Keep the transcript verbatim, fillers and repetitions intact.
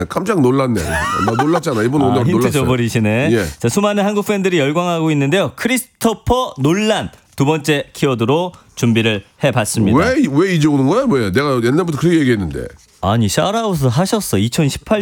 깜짝 놀랐네. 나 놀랐잖아. 이분 아, 오늘 힌트 놀랐어요. 줘버리시네. 예. 자, 수많은 한국 팬들이 열광하고 있는데요. 크리스토퍼 놀란 두 번째 키워드로 준비를 해봤습니다. 왜, 왜 이제 오는 거야? 뭐야? 내가 옛날부터 그렇게 얘기했는데. 아니 샤라웃을 하셨어. 이천십팔